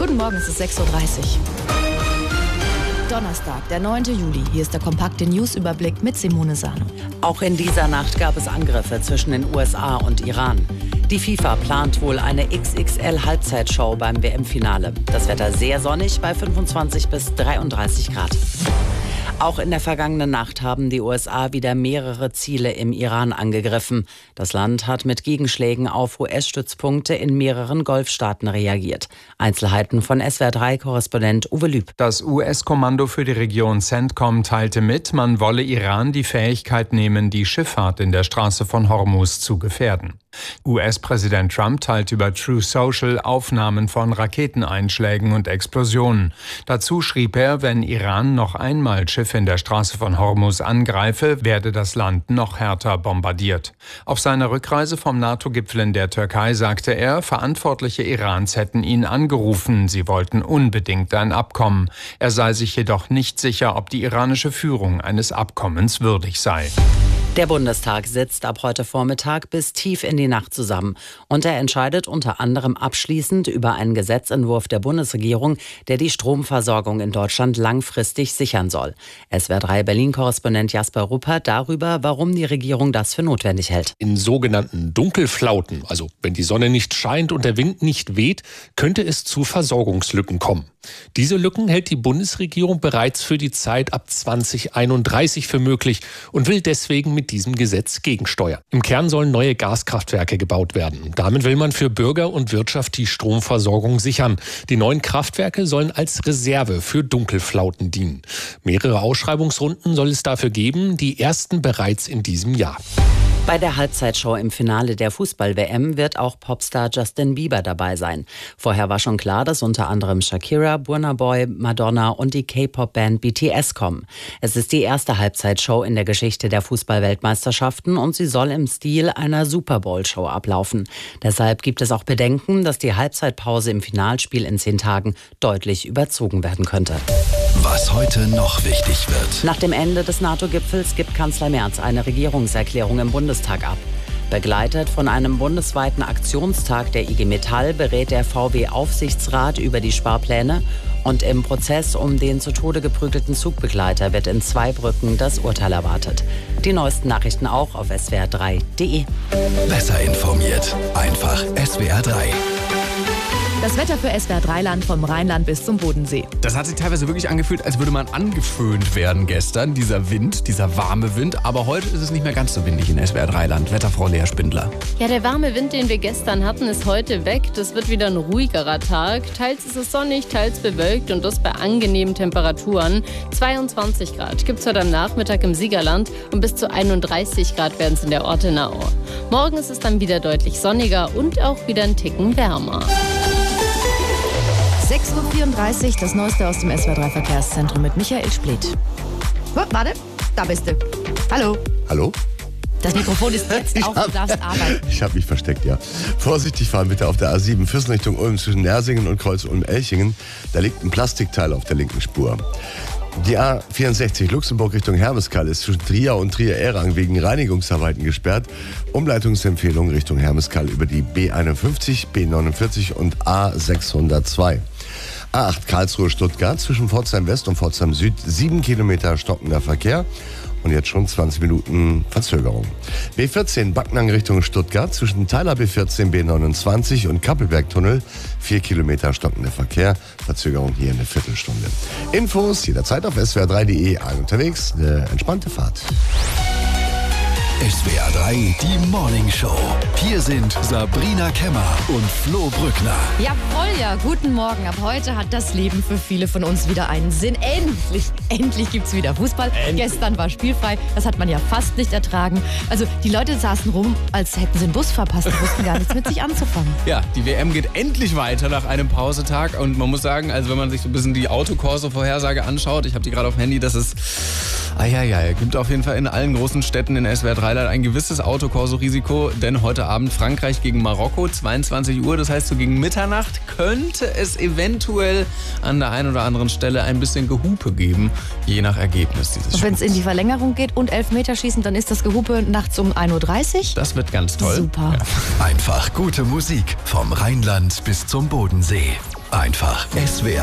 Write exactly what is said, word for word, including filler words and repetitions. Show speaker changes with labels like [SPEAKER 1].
[SPEAKER 1] Guten Morgen, es ist sechs Uhr dreißig. Donnerstag, der neunte Juli. Hier ist der kompakte News-Überblick mit Simone Sano.
[SPEAKER 2] Auch in dieser Nacht gab es Angriffe zwischen den U S A und Iran. Die FIFA plant wohl eine X X L-Halbzeitshow beim W M-Finale. Das Wetter sehr sonnig bei fünfundzwanzig bis dreiunddreißig Grad. Auch in der vergangenen Nacht haben die U S A wieder mehrere Ziele im Iran angegriffen. Das Land hat mit Gegenschlägen auf U S-Stützpunkte in mehreren Golfstaaten reagiert. Einzelheiten von S W R drei Korrespondent Uwe Lüb.
[SPEAKER 3] Das U S-Kommando für die Region CENTCOM teilte mit, man wolle Iran die Fähigkeit nehmen, die Schifffahrt in der Straße von Hormuz zu gefährden. U S-Präsident Trump teilt über Truth Social Aufnahmen von Raketeneinschlägen und Explosionen. Dazu schrieb er, wenn Iran noch einmal Schiffe in der Straße von Hormuz angreife, werde das Land noch härter bombardiert. Auf seiner Rückreise vom NATO-Gipfel in der Türkei sagte er, Verantwortliche Irans hätten ihn angerufen, sie wollten unbedingt ein Abkommen. Er sei sich jedoch nicht sicher, ob die iranische Führung eines Abkommens würdig sei.
[SPEAKER 2] Der Bundestag sitzt ab heute Vormittag bis tief in die Nacht zusammen und er entscheidet unter anderem abschließend über einen Gesetzentwurf der Bundesregierung, der die Stromversorgung in Deutschland langfristig sichern soll. S W R drei Berlin-Korrespondent Jasper Ruppert darüber, warum die Regierung das für notwendig hält.
[SPEAKER 4] In sogenannten Dunkelflauten, also wenn die Sonne nicht scheint und der Wind nicht weht, könnte es zu Versorgungslücken kommen. Diese Lücken hält die Bundesregierung bereits für die Zeit ab zwanzig einunddreißig für möglich und will deswegen mit diesem Gesetz gegensteuern. Im Kern sollen neue Gaskraftwerke gebaut werden. Damit will man für Bürger und Wirtschaft die Stromversorgung sichern. Die neuen Kraftwerke sollen als Reserve für Dunkelflauten dienen. Mehrere Ausschreibungsrunden soll es dafür geben, die ersten bereits in diesem Jahr.
[SPEAKER 2] Bei der Halbzeitshow im Finale der Fußball-W M wird auch Popstar Justin Bieber dabei sein. Vorher war schon klar, dass unter anderem Shakira, Burna Boy, Madonna und die K-Pop-Band B T S kommen. Es ist die erste Halbzeitshow in der Geschichte der Fußball-Weltmeisterschaften und sie soll im Stil einer Super Bowl-Show ablaufen. Deshalb gibt es auch Bedenken, dass die Halbzeitpause im Finalspiel in zehn Tagen deutlich überzogen werden könnte.
[SPEAKER 5] Was heute noch wichtig wird.
[SPEAKER 2] Nach dem Ende des NATO-Gipfels gibt Kanzler Merz eine Regierungserklärung im Bundestag ab. Begleitet von einem bundesweiten Aktionstag der I G Metall berät der V W-Aufsichtsrat über die Sparpläne und im Prozess um den zu Tode geprügelten Zugbegleiter wird in Zweibrücken das Urteil erwartet. Die neuesten Nachrichten auch auf S W R drei punkt de.
[SPEAKER 5] Besser informiert, einfach S W R drei.
[SPEAKER 1] Das Wetter für S W R drei Land vom Rheinland bis zum Bodensee.
[SPEAKER 6] Das hat sich teilweise wirklich angefühlt, als würde man angeföhnt werden gestern. Dieser Wind, dieser warme Wind. Aber heute ist es nicht mehr ganz so windig in S W R drei Land. Wetterfrau Lea Spindler.
[SPEAKER 7] Ja, der warme Wind, den wir gestern hatten, ist heute weg. Das wird wieder ein ruhigerer Tag. Teils ist es sonnig, teils bewölkt und das bei angenehmen Temperaturen. zweiundzwanzig Grad gibt es heute am Nachmittag im Siegerland und bis zu einunddreißig Grad werden es in der Ortenau. Morgen ist es dann wieder deutlich sonniger und auch wieder ein Ticken wärmer.
[SPEAKER 1] sechs Uhr vierunddreißig, das Neueste aus dem S W R drei Verkehrszentrum mit Michael Splitt. Oh, warte, da bist du. Hallo.
[SPEAKER 8] Hallo?
[SPEAKER 1] Das Mikrofon ist jetzt auf, du darfst arbeiten.
[SPEAKER 8] Ich habe mich versteckt, ja. Vorsichtig fahren bitte auf der A sieben, Füssen Richtung Ulm zwischen Nersingen und Kreuz-Ulm-Elchingen. Da liegt ein Plastikteil auf der linken Spur. Die A vierundsechzig Luxemburg Richtung Hermeskeil ist zwischen Trier und Trier-Errang wegen Reinigungsarbeiten gesperrt. Umleitungsempfehlung Richtung Hermeskeil über die B einundfünfzig, B neunundvierzig und A sechshundertzwei. A acht Karlsruhe-Stuttgart zwischen Pforzheim West und Pforzheim Süd sieben Kilometer stockender Verkehr und jetzt schon zwanzig Minuten Verzögerung. B vierzehn Backnang Richtung Stuttgart zwischen Teiler B vierzehn, B neunundzwanzig und Kappelbergtunnel vier Kilometer stockender Verkehr, Verzögerung hier eine Viertelstunde. Infos jederzeit auf S W R drei punkt de, ein unterwegs, eine entspannte Fahrt.
[SPEAKER 5] S W R drei, die Morning Show. Hier sind Sabrina Kemmer und Flo Brückner.
[SPEAKER 1] Jawohl, ja, guten Morgen. Ab heute hat das Leben für viele von uns wieder einen Sinn. Endlich, endlich gibt's wieder Fußball. Endlich. Gestern war spielfrei, das hat man ja fast nicht ertragen. Also die Leute saßen rum, als hätten sie den Bus verpasst und wussten gar nichts mit sich anzufangen.
[SPEAKER 6] Ja, die W M geht endlich weiter nach einem Pausetag und man muss sagen, also wenn man sich so ein bisschen die Autokorso-Vorhersage anschaut, ich habe die gerade auf dem Handy, das ist, ah ja, ja, gibt auf jeden Fall in allen großen Städten in S W R drei ein gewisses Autokorso-Risiko, denn heute Abend Frankreich gegen Marokko, zweiundzwanzig Uhr, das heißt so gegen Mitternacht könnte es eventuell an der einen oder anderen Stelle ein bisschen Gehupe geben, je nach Ergebnis dieses Spiels.
[SPEAKER 1] Und wenn es in die Verlängerung geht und Elfmeterschießen, dann ist das Gehupe nachts um ein Uhr dreißig?
[SPEAKER 6] Das wird ganz toll.
[SPEAKER 1] Super.
[SPEAKER 6] Ja.
[SPEAKER 5] Einfach gute Musik vom Rheinland bis zum Bodensee. Einfach S W R